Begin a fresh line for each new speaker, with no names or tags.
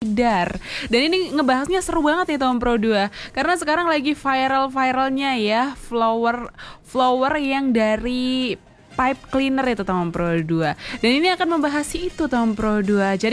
Dar. Dan ini ngebahasnya seru banget nih tahun Pro 2. Karena sekarang lagi viral-viralnya ya flower yang dari pipe cleaner itu tahun Pro 2. Dan ini akan membahas itu tahun Pro 2. Jadi